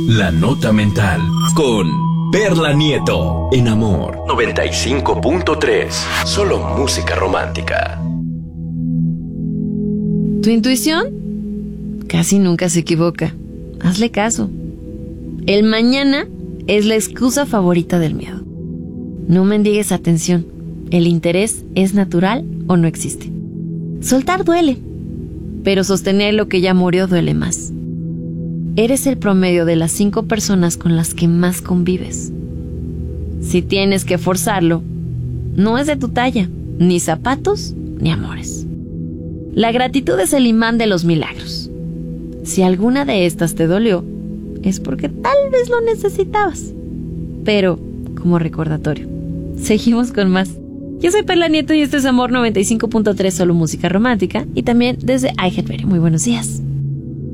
La Nota Mental con Perla Nieto en Amor 95.3. Solo música romántica. ¿Tu intuición? Casi nunca se equivoca. Hazle caso. El mañana es la excusa favorita del miedo. No mendigues atención. El interés es natural o no existe. Soltar duele, pero sostener lo que ya murió duele más. Eres el promedio de las 5 personas con las que más convives. Si tienes que forzarlo, no es de tu talla, ni zapatos, ni amores. La gratitud es el imán de los milagros. Si alguna de estas te dolió, es porque tal vez lo necesitabas. Pero, como recordatorio, seguimos con más. Yo soy Perla Nieto y esto es Amor 95.3, solo música romántica, y también desde iHeartRadio. Muy buenos días.